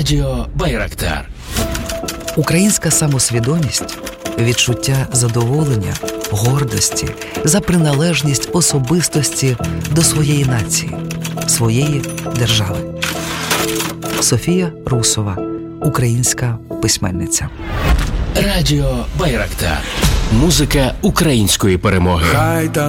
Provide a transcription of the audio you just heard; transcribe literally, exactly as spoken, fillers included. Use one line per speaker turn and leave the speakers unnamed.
Радіо Байрактар.
Українська самосвідомість – відчуття задоволення, гордості за приналежність особистості до своєї нації, своєї держави. Софія Русова, українська письменниця.
Радіо Байрактар. Музика української перемоги.
Хай там